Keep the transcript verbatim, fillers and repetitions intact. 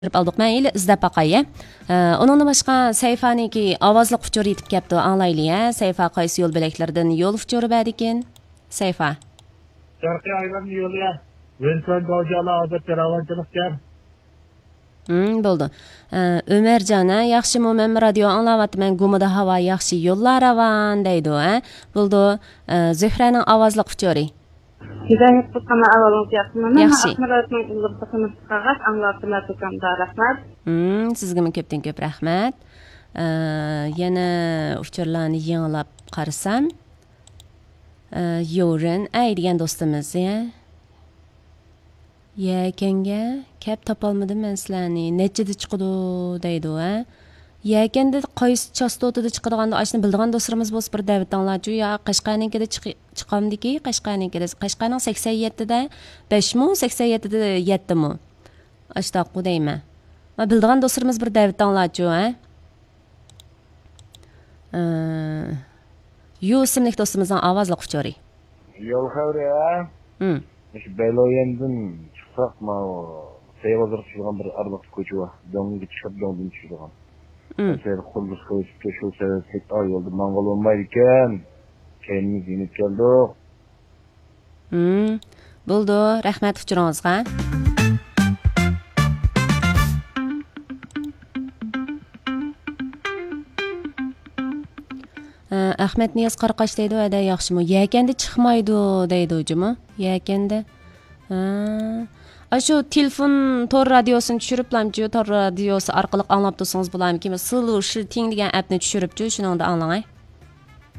aldık. Mən elə izləb baxay. Onunla başqa səhifəniki avazlı uçur yetib kəpdi. Anlaylı ya. Səhifə qaysı yol biləklərdən yol uçuru bədikin? Səhifə. Şarkı aylan yolu ya. Vincent Gavcala azad teravançılık gel. Hmm, bo'ldi. Ömerjana, yaxshimi men radio anglayapti. Men Gumida havo yaxshi, yo'llar ravan deydi, ha? Bo'ldi. Zuhraning ovozli uçuri. Hidayet tutqana avalınız yaxşımı? Yaxşı. Ahmeratning uzluqsini qag'az anglatdilar to'kamda rahmat. Hmm, sizga ko'pdan ko'p rahmat. Yana uchurlarni yanglab qarasam, Yo'rin ay degan do'stimiz, ya. Yakanga kap topolmadim men sizlarni. Nechida chiqdi deydi, ha? Yakanda qaysi chastotida chiqadiganda ashni bildigan do'stlarimiz bo'lsa bir davatanglarchu ya Qashqarnikida chiqamdiki, Qashqarnikida Qashqarning sakson yettida besh mi, sakson yettida yetti mi? Ashtaqu deyman. Va bildigan do'stlarimiz bir davatanglarchu, ha? Yu ismli do'stimizning ovozli quchori. Yol xavri ya. Hmm. Şu Beloyen'den çıksak mı o Seyvazır çıkan bir arlık koçu var. Dongu çıkıp dongun çıkan. Hmm. Mesela kuruluş koyup şu sefer tek ay oldu. Mangal olmayken kendimiz yenip geldik. Hmm. Bo'ldi, rahmat uchuringizga. Ahmet Niyaz Qarqash deydi, "Ada yaxshimi? Yakanda chiqmaydi" deydi hujumi. Yakanda. Ha. Ashu telefon tor radiosini tushiriblamchi, tor radiosi orqali anglab tursangiz bo'larmi? Silu shi ting degan appni tushiribchi, shuni onda anglang.